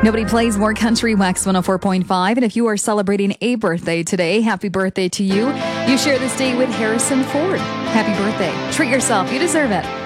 Nobody plays more country. Wax 104.5. And if you are celebrating a birthday today, happy birthday to you. You share this day with Harrison Ford. Happy birthday. Treat yourself. You deserve it.